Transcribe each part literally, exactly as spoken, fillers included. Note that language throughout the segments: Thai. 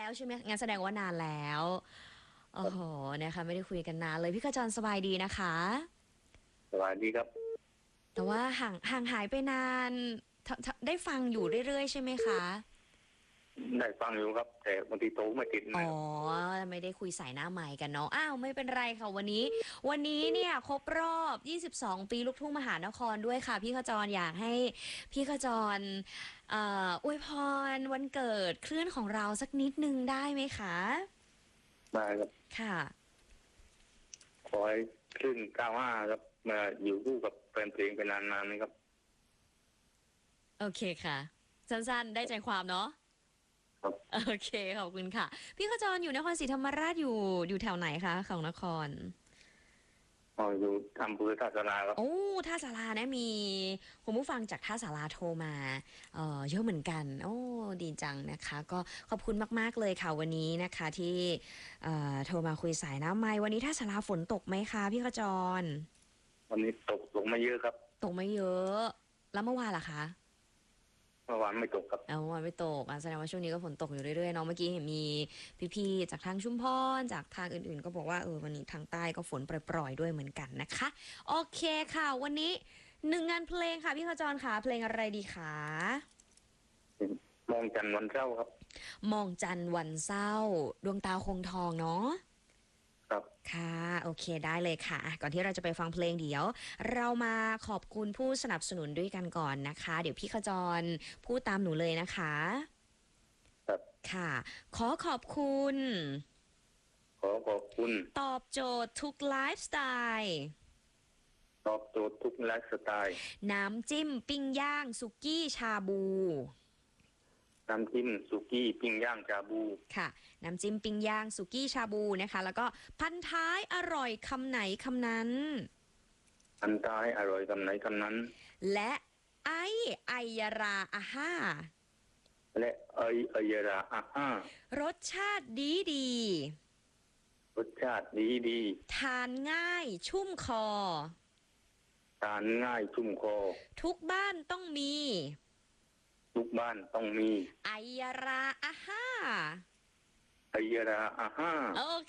แล้วใช่ไหมงั้นแสดงว่านานแล้วโอ้โหนะคะไม่ได้คุยกันนานเลยพี่ขจรสบายดีนะคะสวัสดีครับแต่ว่าห่างห่างหายไปนานททได้ฟังอยู่เรื่อยๆใช่ไหมคะได้ฟังอยู่ครับแต่บางทีโทรไม่ติดอ๋อนะครับไม่ได้คุยสายหน้าใหม่กันเนาะอ้าวไม่เป็นไรค่ะวันนี้วันนี้เนี่ยครบรอบยี่สิบสองปีลูกทุ่งมหานครด้วยค่ะพี่ขจรอยากให้พี่ขจรเอ่ออวยพรวันเกิดคลื่นของเราสักนิดนึงได้ไหมคะได้ครับค่ะขอให้ขึ้นก้าวห้าครับมาอยู่คู่กับแฟนเพลงเป็นนานๆนะครับโอเคค่ะสั้นๆได้ใจความเนาะครับโอเคขอบคุณค่ะพี่ขจรอยู่นครศรีธรรมราชอยู่อยู่แถวไหนคะของนครอ๋ออยู่อำเภอท่าสาราครับโอ้ท่าสารานะมีคุณผู้ฟังจากท่าสาราโทรมาเอ่อเยอะเหมือนกันโอ้ดีจังนะคะก็ขอบคุณมากๆเลยค่ะวันนี้นะคะที่เอ่อโทรมาคุยสายน้ำไม้วันนี้ท่าสาราฝนตกไหมคะพี่ขจรวันนี้ตกลงมาเยอะครับตกไม่เยอะแล้วเมื่อวานล่ะคะเมื่อวานไม่ตกครับเอาวันไม่ตกอ่ะแสดงว่าช่วงนี้ก็ฝนตกอยู่เรื่อยๆเนาะเมื่อกี้เห็นมีพี่ๆจากทางชุมพรจากทางอื่นๆก็บอกว่าเออวันนี้ทางใต้ก็ฝนปล่อยๆด้วยเหมือนกันนะคะโอเคค่ะวันนี้หนึ่งงานเพลงค่ะพี่ขจรค่ะเพลงอะไรดีคะมองจันทร์วันเช้าครับมองจันทร์วันเศร้าดวงตาคงทองเนาะครับค่ะโอเคได้เลยค่ะอ่ะก่อนที่เราจะไปฟังเพลงเดี๋ยวเรามาขอบคุณผู้สนับสนุนด้วยกันก่อนนะคะเดี๋ยวพี่ขจรพูดตามหนูเลยนะคะครับค่ะขอขอบคุณขอขอบคุณตอบโจทย์ทุกไลฟ์สไตล์ตอบโจทย์ทุกไลฟ์สไตล์น้ำจิ้มปิ้งย่างสุกี้ชาบูน้ำจิ้มสุกี้ปิ้งย่างจาบูค่ะ น้ำจิ้มปิ้งย่างสุกี้ชาบูนะคะ แล้วก็พันท้ายอร่อยคำไหนคำนั้นอันท้ายอร่อยคำไหนคำนั้นและไอไอยาราอาห้าและเอยเอยราอาห้ารสชาติดีดีรสชาติดีดีทานง่ายชุ่มคอทานง่ายชุ่มคอทุกบ้านต้องมีทุกบ้านต้องมีไอยาราอาห้าไอยราอาห้าโอเค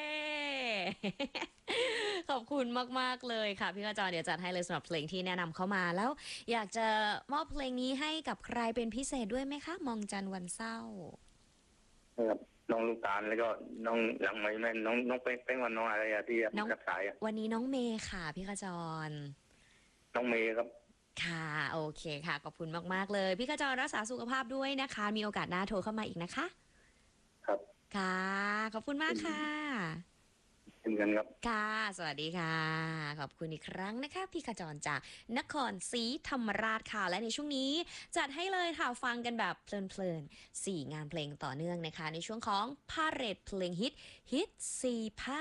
ขอบคุณมากๆเลยค่ะพี่กระจรเดี๋ยวจัดให้เลยสำหรับเพลงที่แนะนำเข้ามาแล้วอยากจะมอบเพลงนี้ให้กับใครเป็นพิเศษด้วยไหมคะมองจันทร์วันเศร้าครับน้องลูกตาลแล้วก็น้องหลังไหมแม่น้องน้องเป้งเป้งวันน้องอะไรอะที่รับสายอะวันนี้น้องเมย์ค่ะพี่กระจรน้องเมย์ครับค่ะโอเคค่ะขอบคุณมากๆเลยพี่กระจรรักษาสุขภาพด้วยนะคะมีโอกาสหน้าโทรเข้ามาอีกนะคะครับค่ะขอบคุณมากค่ะเป็นกันครับค่ะ สวัสดีค่ะ ขอบคุณอีกครั้งนะคะพี่ขจรจากนครศรีธรรมราชค่ะ และในช่วงนี้จัดให้เลยค่ะฟังกันแบบเพลินๆสี่งานเพลงต่อเนื่องนะคะในช่วงของพาเหรดเพลงฮิตฮิตสี่ภาค